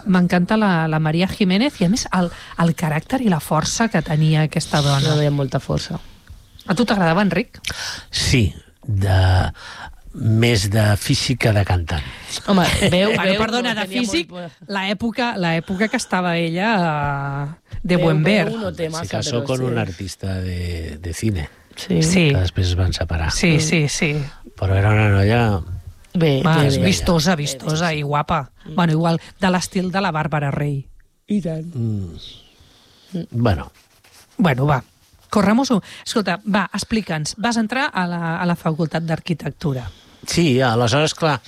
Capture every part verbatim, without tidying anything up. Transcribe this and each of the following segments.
m'encanta la, la Maria Jiménez i, a més, el, el caràcter i la força que tenia aquesta dona. No veia molta força. A tu t'agradava, Enric? Sí, de... més de físic que de cantant. Home, veu, bueno, veu, perdona, no de físic, molt... l'època l'època que estava ella uh, de veu, buen ver. No té massa, Se casó però con sí. un artista de, de cine, Sí. Sí. que després es van separar. Sí, sí, sí. Però era una noia... Bé, Va, bé, és bé. vistosa, vistosa i guapa. Mm. Bueno, igual de l'estil de la Bàrbara Rey. I tant. Mm. Bueno, Bueno, va, corremos-ho. Escolta, va, explica'ns. Vas entrar a la, a la Facultat d'Arquitectura. sí, aleshores, clar,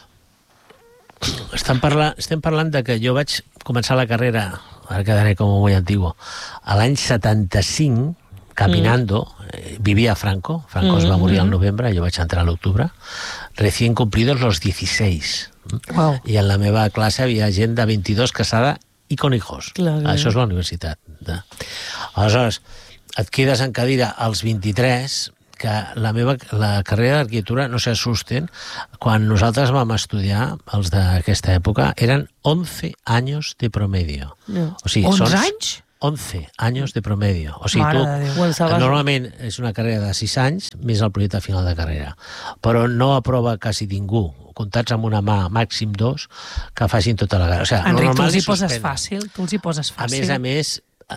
estem parlant, estem parlant de que jo vaig començar la carrera, ara quedaré com muy antiguo, a l'any setanta-cinc, caminando, mm. eh, vivia Franco, Franco mm, es va morir al novembre, jo vaig entrar a l'octubre, recién cumplidos los dieciséis. Wow. I en la meva classe havia gent de vint-i-dos casada i con hijos. Clar, clar. Això és la universitat. De... Aleshores, et quedes en cadira als vint-i-tres, que la meva la carrera d'arquitectura, no s'assusten, quan nosaltres vam estudiar, els d'aquesta època, eren once años de promedio. No. O sigui, onze són anys? once años de promedio. O sigui, Mare tu, de Déu. Quan se va- normalment és una carrera de sis anys més el projecte final de carrera. Però no aprova quasi ningú, comptats amb una mà, màxim dos, que facin tota la carrera. O sigui, Enric, tu normal els hi és poses suspendre. fàcil, tu els hi poses A fàcil. més a més,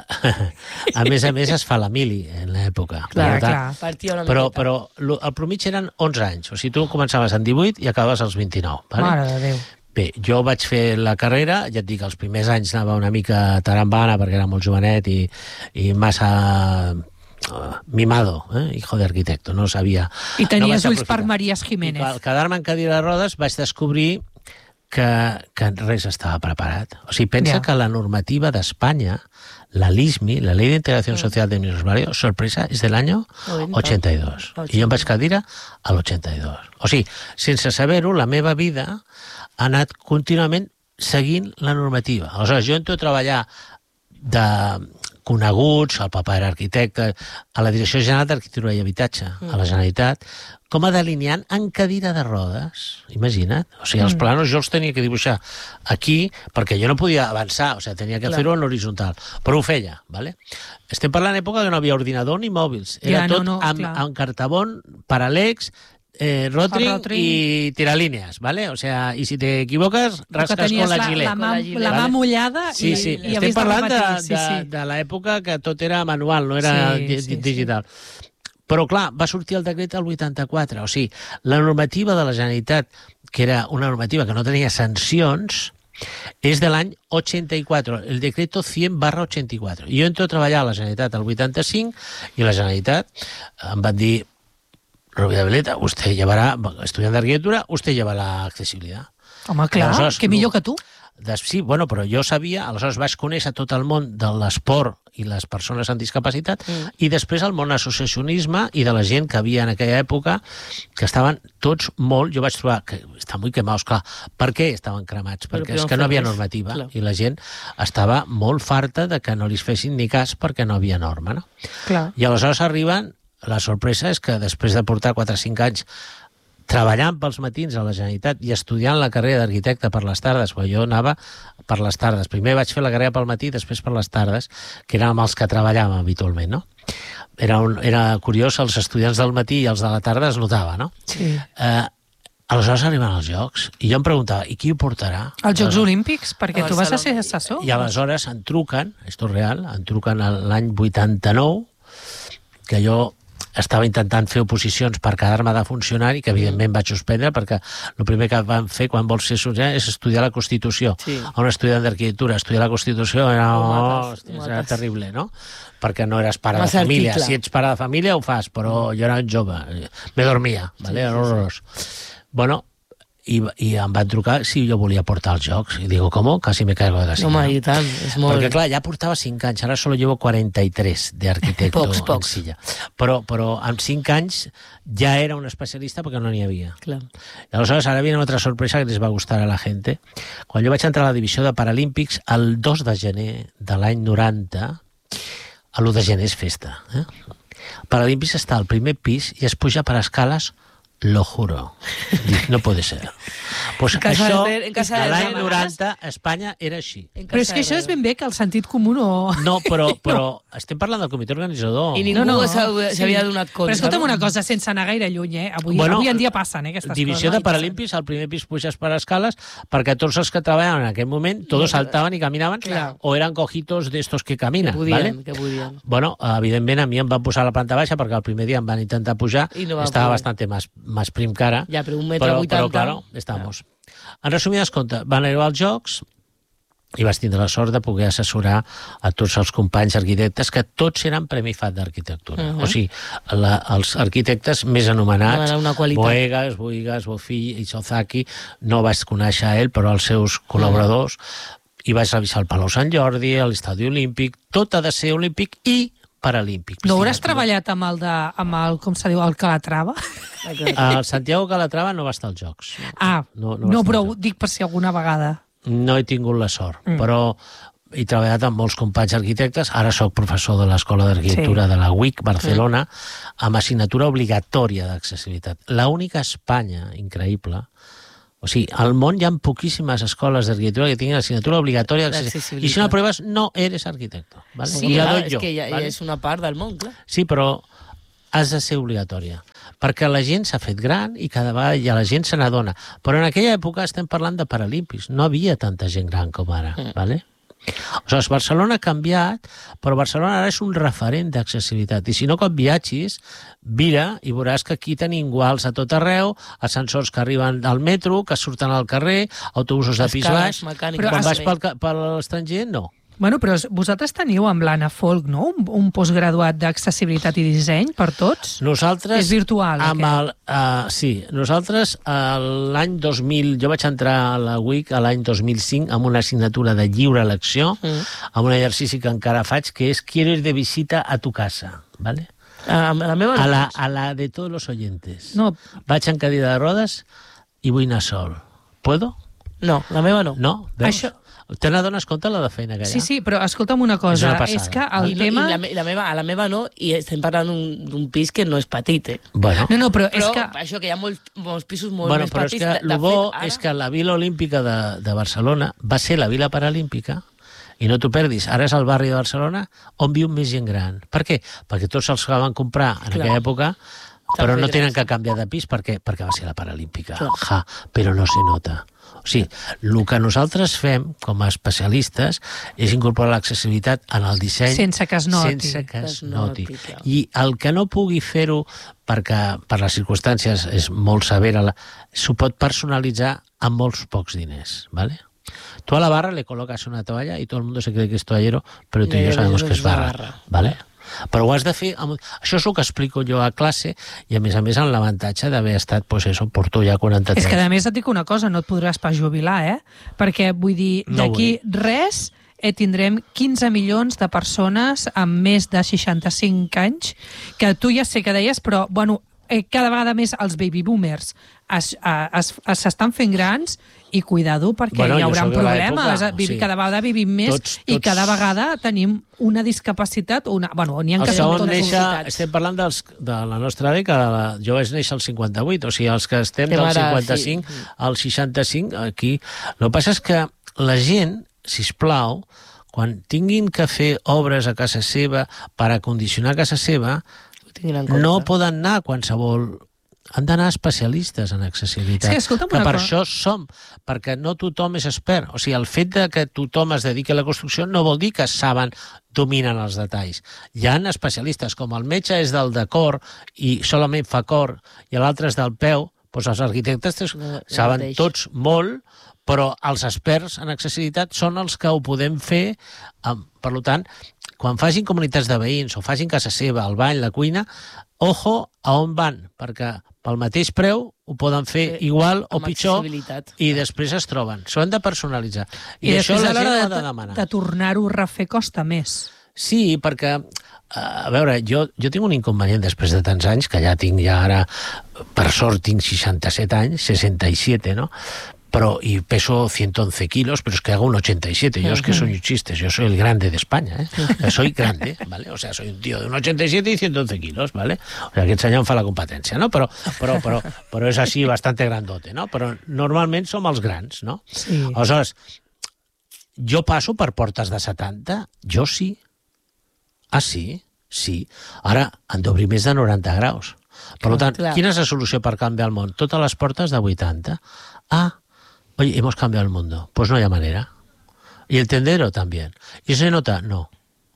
a més a més es fa la mili en l'època. Clar, Per tant, clar. Partia una Però, miqueta. però lo- el promig eren onze anys. O sigui, tu començaves en divuit i acabaves als vint-i-nou. Vale? Mare de Déu. Bé, jo vaig fer la carrera, ja et dic, els primers anys anava una mica tarambana perquè era molt jovenet i, i massa uh, mimado, eh? Hijo de arquitecto, no sabia... I no tenies vaig ulls per aprofitar. Marías I Jiménez. al quedar-me en cadira de rodes vaig descobrir que, que res estava preparat. O sigui, pensa Ja. que la normativa d'Espanya, la LISMI, la Ley de Integración Social de Minusválidos, sorpresa, és de l'any ochenta y dos. I jo em vaig cadira a l'ochenta y dos. O sigui, sense saber-ho, la meva vida ha anat contínuament seguint la normativa. Aleshores, jo entro a treballar de coneguts, el papa era arquitecte, a la Direcció General d'Arquitectura i Habitatge, a la Generalitat, com a delineant en cadira de rodes. Imagina't. O sigui, els planos jo els tenia que dibuixar aquí, perquè jo no podia avançar, o sigui, tenia que fer-ho en horitzontal. Però ho feia, ¿vale? Estem parlant d'època que no havia ordinador ni mòbils. Era Ja, no, tot no, amb, clar. amb cartabón, paralex, eh, rotring, rotring. i tiralíneas, ¿vale? O sea, y si te equivocas, Que rascas tenies con la la, gilet. la, mà, Con la gilet. la mà Vale? mullada Sí, i, sí. i Estem havies de parlant de, repetir. Sí, de, sí. de l'època que tot era manual, no era Sí, di- sí, sí. digital. Però, clar, va sortir el decret el vuitanta-quatre. O sigui, la normativa de la Generalitat, que era una normativa que no tenia sancions, és de l'any ochenta y cuatro, el decreto cent barra ochenta y cuatro. I jo entro a treballar a la Generalitat el vuitanta-cinc i la Generalitat em van dir: Rubia Veleta, usted llevará, estudiant d'arquitectura, usted lleva la accesibilidad. Home, clar, Aleshores, que millor que tu. Des, sí, bueno, però jo sabia, aleshores vaig conèixer tot el món de l'esport i les persones amb discapacitat mm. i després el món associacionisme i de la gent que havia en aquella època que estaven tots molt... Jo vaig trobar que estan molt quemados, clar. Per què estaven cremats? Però Perquè que és no que no fer havia res, normativa clar. i la gent estava molt farta de que no li fessin ni cas perquè no havia norma, no? Clar. I aleshores arriben... La sorpresa és que després de portar quatre o cinc anys treballant pels matins a la Generalitat i estudiant la carrera d'arquitecte per les tardes, perquè jo anava per les tardes. Primer vaig fer la carrera pel matí, després per les tardes, que eren amb els que treballàvem habitualment, no? Era, un, era curiós, els estudiants del matí i els de la tarda es notava, no? Sí. Eh, aleshores arriben els Jocs i jo em preguntava, i qui ho portarà? Els Jocs Olímpics, perquè A tu vas a ser Barcelona. assessor. I aleshores en truquen, esto és real, en truquen l'any vuitanta-nou, que jo estava intentant fer oposicions per quedar-me de funcionari, que evidentment vaig suspendre, perquè el primer que van fer quan vols ser funcionari és estudiar la Constitució. Sí. A un estudiant d'arquitectura, estudiar la Constitució era, Ho oh, mates, hòstia, ho era mates. terrible, no? Perquè no eres pare Massa de família. article. Si ets pare de família ho fas, però jo era un jove. Me dormia, vale? Era horrorós. Bueno, i, i em van trucar si jo volia portar els jocs. I digo, com? Casi me caigo de la silla. Home, i tant, és molt... Perquè, clar, ja portava cinc anys, ara solo llevo quaranta y tres de arquitecto Pocs, pocs. en silla. Però, però amb cinc anys ja era un especialista perquè no n'hi havia. Clar. I aleshores ara viene otra sorpresa que les va gustar a la gente. Quan jo vaig entrar a la divisió de Paralímpics, el dos de gener de l'any noranta, l'u de gener és festa. Eh? Paralímpics està al primer pis i es puja per escales lo juro. Dic, no puede ser. Pues En casa això, de Herrera- en casa de a l'any Herrera- noranta, a Espanya era així. En Però és casa que de això és Herrera. ben bé que el sentit comú no... No, però, però estem parlant del comitè organitzador. I ningú No, no, s'ha- s'havia donat compte. Però escolta'm no? una cosa, sense anar gaire lluny, eh? Avui, Bueno, avui en dia passen, eh, aquestes Divisió coses. de Paralímpics, al primer pis puges per escales, perquè tots els que treballaven en aquell moment, tots saltaven i caminaven, Clar. o eren cojitos d'estos que caminen. Que podien, ¿vale? que podien. Bueno, evidentment a mi em van posar a la planta baixa perquè el primer dia em van intentar pujar, I no va estaba poder. bastante más, más prim que ara, Ja, però un metre però, vuitanta... però claro, estamos. En resumides comptes, van arribar als Jocs i vas tindre la sort de poder assessorar a tots els companys arquitectes, que tots eren Premi F A T d'arquitectura. Uh -huh. O sigui, la, els arquitectes més anomenats, Era una qualitat. Boegas, Boigas, Bofill i Sozaki, no vaig conèixer a ell, però els seus col·laboradors, i vaig revisar el Palau Sant Jordi, l'Estadi Olímpic, tot ha de ser olímpic i paralímpic. No hauràs Piscines, treballat amb el, de, amb el com se diu, el Calatrava? El Santiago Calatrava no va estar als Jocs. Ah, No, no, no va no estar però als ho dic per si alguna vegada. No he tingut la sort, mm. però he treballat amb molts companys arquitectes. Ara sóc professor de l'Escola d'Arquitectura Sí. de la U I C Barcelona, mm. amb assignatura obligatòria d'accessibilitat. L'única a Espanya, increïble. O sigui, al món hi ha poquíssimes escoles d'arquitectura que tinguin assignatura obligatòria d'accessibilitat. I si no apruebes, no eres arquitecte. ¿vale? Sí, I la clar, doy és jo, que ja, ¿vale? ja és una part del món, clar. Sí, però has de ser obligatòria, perquè la gent s'ha fet gran i cada vegada ja la gent se n'adona. Però en aquella època estem parlant de paralímpics, no havia tanta gent gran com ara, mm. ¿vale? Aleshores, Barcelona ha canviat, però Barcelona ara és un referent d'accessibilitat. I si no, quan viatgis, vira i veuràs que aquí tenim iguals a tot arreu, ascensors que arriben al metro, que surten al carrer, autobusos de pis baix. mecàniques... Quan vas pel, ca- per l'estranger, no. Bueno, però vosaltres teniu amb l'Anna Folk, no? Un, un postgraduat d'accessibilitat i disseny per tots? Nosaltres... És virtual, amb aquest? el, uh, sí, nosaltres uh, l'any dos mil... Jo vaig entrar a la U I C a l'any dos mil cinc amb una assignatura de lliure elecció, mm. amb un exercici que encara faig, que és «Quiero ir de visita a tu casa», ¿vale? A la meva A la, a la de todos los oyentes. No. Vaig en cadira de rodes i vull anar sol. ¿Puedo? No, la meva no. No? Veus? Això- Te n'adones compte la de feina que hi ha? Sí, sí, però escolta'm una És cosa, una passada. és que el I, no, tema... i la, me- la meva, a la meva no, i estem parlant d'un d'un pis que no és petit, eh? Bueno, No, no, però, Però és que... això, que hi ha molts, molts pisos molt bueno més però és petits. que de, de el bo fet, ara... és que la Vila Olímpica de, de Barcelona va ser la Vila Paralímpica, i no t'ho perdis, ara és el barri de Barcelona on viu més gent gran. Per què? Perquè tots els que van comprar en Clar. aquella època, però fet no tenen grans. que canviar de pis perquè, perquè va ser la Paralímpica. Clar. Ja, però no se nota. O sigui, el que nosaltres fem com a especialistes és incorporar l'accessibilitat en el disseny Sense que es noti. sense que es Que es noti, noti. clar. I el que no pugui fer-ho perquè per les circumstàncies és molt severa, la- s'ho pot personalitzar amb molts pocs diners, ¿vale? Tú a la barra le colocas una toalla y todo el mundo se cree que es toallero, pero tú y yo Ja, sabemos ja, que és és la barra, barra. ¿vale? Però ho has de fer... Amb... Això és el que explico jo a classe i, a més a més, amb l'avantatge d'haver estat, pues eso, porto ja quaranta-tres. És que, a més, et dic una cosa, no et podràs pas jubilar, eh? Perquè, vull dir, No d'aquí res eh, tindrem quinze milions de persones amb més de seixanta-cinc anys, que tu ja sé que deies, però, bueno, eh, cada vegada més els baby boomers es- a- es- es- s'estan fent grans i cuidado, perquè Bueno, hi jo haurà sóc de problemes. l'època, Vivi, sí. Cada vegada vivim més Tots- i tots- cada vegada tenim una discapacitat, una, bueno, n'hi ha Els que que són vam totes néixer, necessitats. estem parlant dels, de la nostra dècada, la, jo vaig néixer al cinquanta-vuit, o sigui, els que estem Estem del ara, cinquanta-cinc sí. al seixanta-cinc, aquí... El que passa és que la gent, sisplau, quan tinguin que fer obres a casa seva per acondicionar casa seva, Ho tinguin en compte. no poden anar a qualsevol... Han d'anar especialistes en accessibilitat. Sí, escolta'm que una per cosa. això som, perquè no tothom és expert. O sigui, el fet de que tothom es dediqui a la construcció no vol dir que saben, dominen els detalls. Hi ha especialistes, com el metge és del de cor i solament fa cor, i l'altre és del peu, doncs els arquitectes No, no saben mateix. tots molt, però els experts en accessibilitat són els que ho podem fer. Per tant, quan facin comunitats de veïns o facin casa seva, el bany, la cuina, ojo a on van, perquè pel mateix preu ho poden fer Sí, igual o amb pitjor accessibilitat. i després es troben. S'ho han de personalitzar. I, I això després, la a gent ho l'hora ha de de, demanar. de tornar-ho a refer costa més. Sí, perquè, a veure, jo, jo tinc un inconvenient després de tants anys, que ja tinc ja ara, per sort tinc seixanta-set anys, seixanta-set, no? pero y peso ciento once kilos, pero es que hago un ochenta y siete. Yo es que soy un chiste, yo soy el grande de España, ¿eh? Soy grande, ¿vale? O sea, soy un tío de un ochenta y siete y ciento once kilos, ¿vale? O sea, aquest senyor em fa la competència, no? Però, però, però, però és així bastante grandote, no? Però normalment som els grans, no? Sí. Aleshores, jo passo per portes de setanta? Jo sí. Ah, sí? Sí. Ara han d'obrir més de noranta graus. Per tant, Clar. quina és la solució per canviar el món? Totes les portes de vuitanta. Ah, oye, hemos cambiado el mundo. Pues no hay manera. Y el tendero también. ¿Y se nota? No.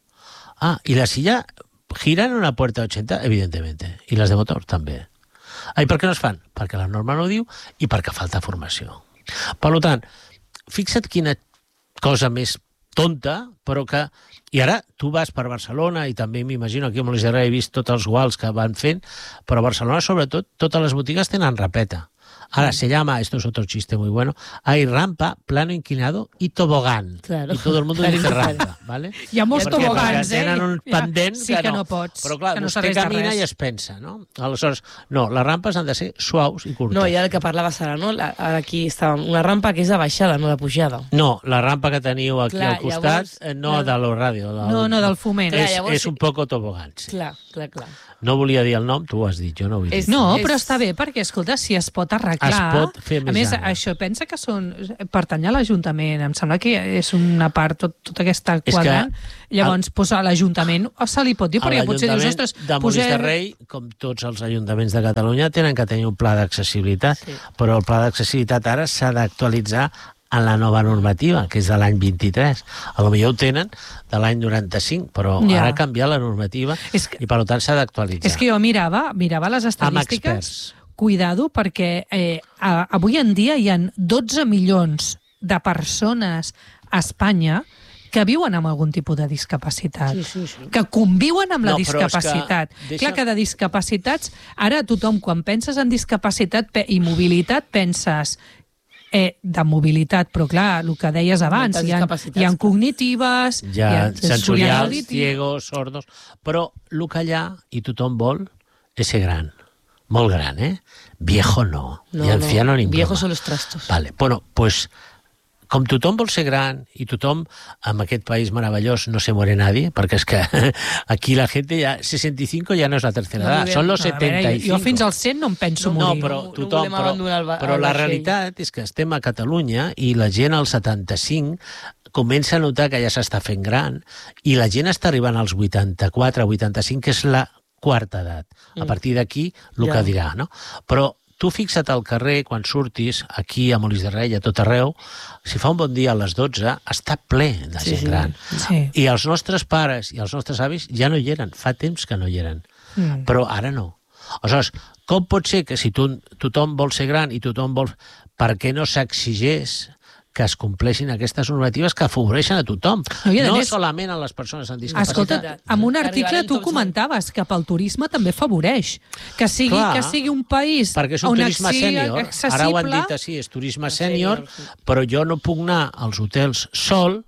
Ah, y la silla gira en una puerta de ochenta, evidentemente. I les de motor, també. Ah, i per què no es fan? Perquè la norma no ho diu i perquè falta formació. Per tant, fixa't quina cosa més tonta, però que... I ara tu vas per Barcelona, i també m'imagino aquí a Molins de Rei he vist tots els guals que van fent, però a Barcelona, sobretot, totes les botigues tenen rapeta. Ahora se llama, esto es otro chiste muy bueno, hay rampa, plano inclinado y tobogán. Claro. Y todo el mundo dice rampa, ¿vale? Hi ha molts Per què? tobogans, Perquè eh? tenen un pendent sí que no pots. Però clar, que no vostè serveix de camina res. i es pensa, no? Aleshores, no, les rampes han de ser suaus i curtes. No, i ara el que parlava Sara, no? La, ara aquí estava una rampa que és de baixada, no de pujada. No, la rampa que teniu aquí Clar, al costat, llavors, eh, no la- de la ràdio. Del, No, no, del foment. Clar, És, llavors- és un poco tobogán, sí. Clar, clar, clar. No volia dir el nom, tu ho has dit, jo no ho he dit. És- No, és- però està bé, perquè, escolta, si es pot arreglar... Es pot fer a més més, ara. això pensa que són... pertany a l'Ajuntament. Em sembla que és una part, tot, tota aquesta que quadrant. Llavors, el- doncs, a l'Ajuntament se li pot dir, A perquè potser dius, l'Ajuntament ostres, de Molins de posem... Rei, com tots els ajuntaments de Catalunya, tenen que tenir un pla d'accessibilitat, Sí. però el pla d'accessibilitat ara s'ha d'actualitzar en la nova normativa, que és de l'any vint-i-tres. A lo millor ho tenen de l'any noranta-cinc, però Ja. ara ha canviat la normativa És que- i, per tant, s'ha d'actualitzar. És que jo mirava, mirava les Amb estadístiques... experts. Cuidado, perquè eh, a, avui en dia hi ha dotze milions de persones a Espanya que viuen amb algun tipus de discapacitat, Sí, sí, sí. que conviuen amb la No, però és que discapacitat. deixa- Clar que de discapacitats, ara tothom, quan penses en discapacitat pe- i mobilitat, penses eh, de mobilitat, però clar, el que deies abans, Moltes hi ha, discapacitats, hi ha clar. cognitives, Hi ha sensorials, sensorials, auditives. ciegos, sordos... Però el que hi ha, i tothom vol, és ser gran. Molt gran, ¿eh? Viejo no. No, y anciano no. ni Viejos broma. son los trastos. Vale, bueno, pues com tothom vol ser gran i tothom en aquest país meravellós no se muere nadie, perquè és que aquí la gente ja sesenta y cinco ja no és la tercera No edat, volem- són los A veure, setenta y cinco. jo fins als cent no em penso No, morir. però No- no tothom, volem abandonar el però, va- però el la vaixell. realitat és que estem a Catalunya i la gent als setanta-cinc comença a notar que ja s'està fent gran i la gent està arribant als vuitanta-quatre, vuitanta-cinc, que és la quarta edat. A partir d'aquí, el Ja. que dirà, no? Però tu fixa't al carrer, quan surtis, aquí a Molins de Rei, a tot arreu, si fa un bon dia a les dotze, està ple de Sí, gent sí. gran. Sí. I els nostres pares i els nostres avis ja no hi eren, fa temps que no hi eren. Mm. Però ara no. Aleshores, com pot ser que si tu, tothom vol ser gran i tothom vol... Per què no s'exigeix que es compleixin aquestes normatives que afavoreixen a tothom? No, i a No més- solament a les persones amb discapacitat. Escolta, amb un article Arribarem tu tots- comentaves que pel turisme també afavoreix. Que sigui, Clar, que sigui un país perquè és un on turisme sigui sènior. accessible. Ara ho han dit així, és turisme sènior, sènior, sí. però jo no puc anar als hotels sol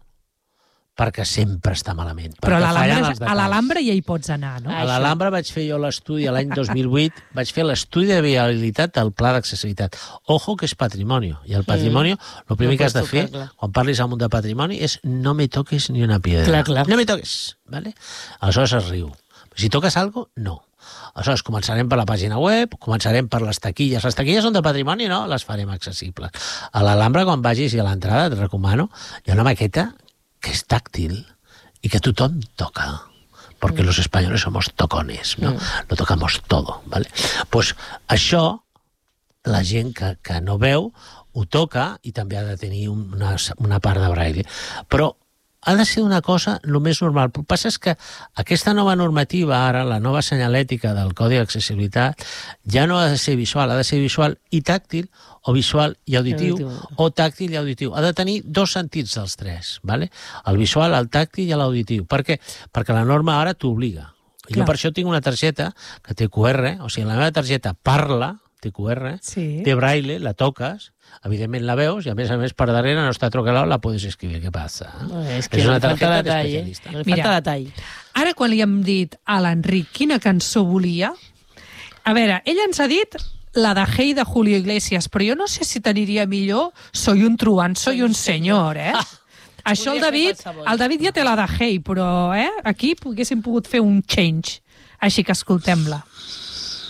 perquè sempre està malament. Però a perquè fallen l'Alhambra els a detalls. l'Alhambra ja hi pots anar, no? A l'Alhambra vaig fer jo l'estudi l'any dos mil vuit, vaig fer l'estudi de viabilitat del pla d'accessibilitat. Ojo que és patrimoni. I el patrimoni, el primer No que has de pots fer, tocar-la. quan parlis amb un de patrimoni, és no me toques ni una piedra. Clar, clar. No me toques, ¿vale? Aleshores es riu. Si toques algo, no. Aleshores, començarem per la pàgina web, començarem per les taquilles. Les taquilles són de patrimoni, no? Les farem accessibles. A l'Alhambra, quan vagis i a l'entrada, et recomano, hi ha una maqueta que és tàctil y que tothom toca, porque mm. los españoles somos tocones, ¿no? Mm. Lo tocamos todo, ¿vale? Pues això, la gent que, que no veu, ho toca i també ha de tenir una, una part de braille. Però ha de ser una cosa el més normal. El que passa és que aquesta nova normativa, ara, la nova senyalètica del Codi d'Accessibilitat, ja no ha de ser visual, ha de ser visual i tàctil, o visual i auditiu, Auditiu. o tàctil i auditiu. Ha de tenir dos sentits dels tres, ¿vale? El visual, el tàctil i l'auditiu. Per què? Perquè la norma ara t'obliga. Jo Clar. per això tinc una targeta que té Q R, o sigui, la meva targeta parla, té Q R, Sí. té braille, la toques, evidentment la veus, i a més a més per darrere no està troquelada, la puedes escribir. Què passa? No, és que és una li falta targeta detall, eh? d'especialista. Li Mira. falta detall. Ara, quan li hem dit a l'Enric quina cançó volia, a veure, ell ens ha dit la de Hey de Julio Iglesias, però jo no sé si t'aniria millor Soy un truant, soy un senyor, eh? Això el David, el David ja té la de Hey, però eh, aquí haguéssim pogut fer un change. Així que escoltem-la.